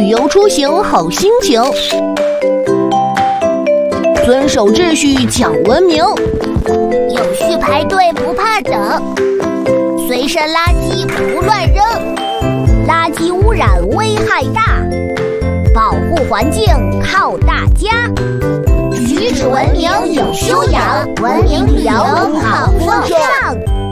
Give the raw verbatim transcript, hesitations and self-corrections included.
游出行好心情。遵守秩序讲文明， 有序排队不怕等，随身垃圾不乱扔，垃圾污染危害大，保护环境靠大家。举止文明有修养，文明旅游好